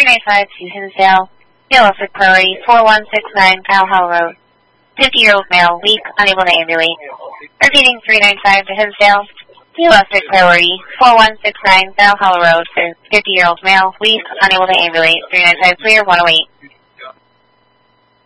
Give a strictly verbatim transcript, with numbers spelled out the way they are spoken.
nine five to Hinsdale. Male Officer priority four one six nine Valhalla Road. fifty-year-old male, weak, unable to ambulate. Repeating three nine five to Hinsdale. Male Officer priority four one six nine Valhalla Road. fifty-year-old male, weak, unable to ambulate. three nine five clear, one oh eight.